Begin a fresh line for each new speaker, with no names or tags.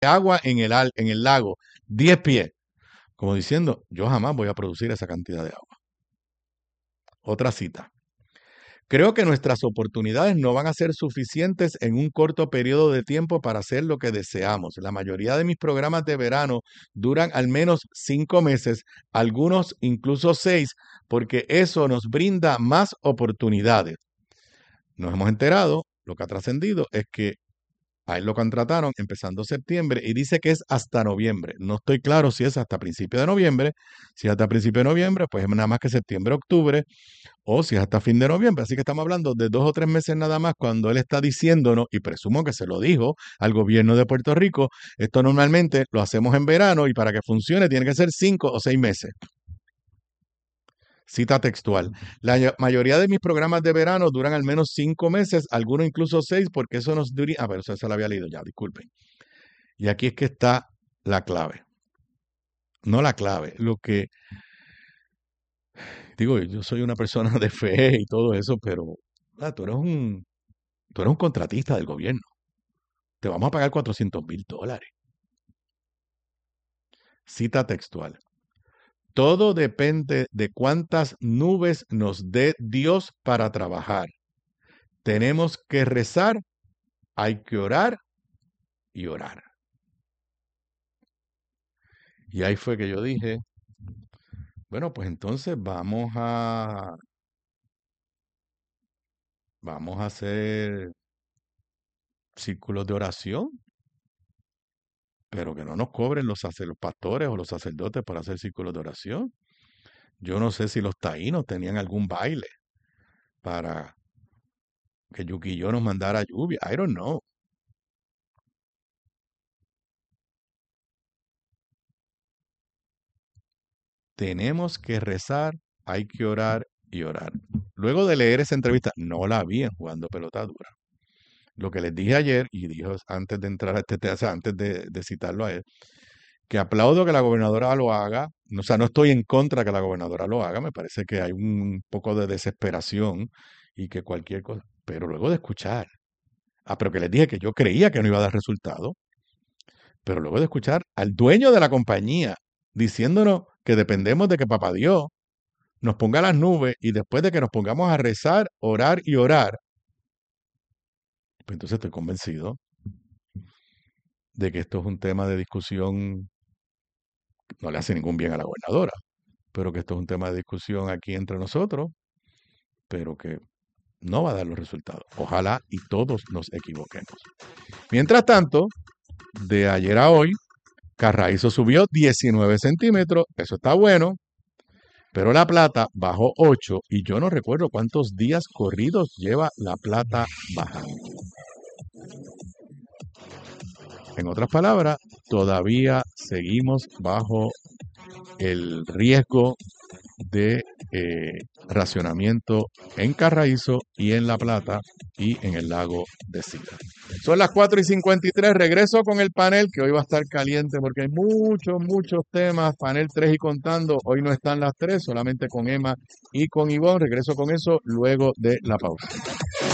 agua en el lago, 10 pies, como diciendo, yo jamás voy a producir esa cantidad de agua. Otra cita. Creo que nuestras oportunidades no van a ser suficientes en un corto periodo de tiempo para hacer lo que deseamos. La mayoría de mis programas de verano duran al menos 5 meses, algunos incluso 6, porque eso nos brinda más oportunidades. Nos hemos enterado, lo que ha trascendido es que a él lo contrataron empezando septiembre y dice que es hasta noviembre. No estoy claro si es hasta principio de noviembre. Si es hasta principio de noviembre, pues es nada más que septiembre, octubre, o si es hasta fin de noviembre. Así que estamos hablando de 2 o 3 meses nada más cuando él está diciéndonos, y presumo que se lo dijo al gobierno de Puerto Rico, esto normalmente lo hacemos en verano y para que funcione tiene que ser 5 o 6 meses. Cita textual. La mayoría de mis programas de verano duran al menos 5 meses, algunos incluso 6, porque eso nos dura. Pero eso se lo había leído ya, disculpen. Y aquí es que está la clave. No la clave, lo que digo, yo soy una persona de fe y todo eso, pero tú eres un contratista del gobierno. Te vamos a pagar $400,000. Cita textual. Todo depende de cuántas nubes nos dé Dios para trabajar. Tenemos que rezar, hay que orar y orar. Y ahí fue que yo dije, bueno, pues entonces vamos a hacer círculos de oración, pero que no nos cobren los pastores o los sacerdotes por hacer círculos de oración. Yo no sé si los taínos tenían algún baile para que Yuquillo nos mandara lluvia. I don't know. Tenemos que rezar, hay que orar y orar. Luego de leer esa entrevista, no la vi en Jugando Pelota Dura. Lo que les dije ayer, y dijo antes de entrar a este tema, o sea, antes de citarlo a él, que aplaudo que la gobernadora lo haga. O sea, no estoy en contra que la gobernadora lo haga. Me parece que hay un poco de desesperación y que cualquier cosa. Pero luego de escuchar, pero que les dije que yo creía que no iba a dar resultado, pero luego de escuchar al dueño de la compañía diciéndonos que dependemos de que Papá Dios nos ponga las nubes y después de que nos pongamos a rezar, orar y orar, pues entonces estoy convencido de que esto es un tema de discusión, no le hace ningún bien a la gobernadora, pero que esto es un tema de discusión aquí entre nosotros, pero que no va a dar los resultados. Ojalá y todos nos equivoquemos. Mientras tanto, de ayer a hoy, Carraízo subió 19 centímetros, eso está bueno, pero la plata bajó 8 y yo no recuerdo cuántos días corridos lleva la plata bajando. En otras palabras, todavía seguimos bajo el riesgo de racionamiento en Carraízo y en La Plata y en el lago de Sila. Son las 4:53. Regreso con el panel que hoy va a estar caliente porque hay muchos temas. Panel 3 y contando. Hoy no están las tres, solamente con Emma y con Ivonne. Regreso con eso luego de la pausa.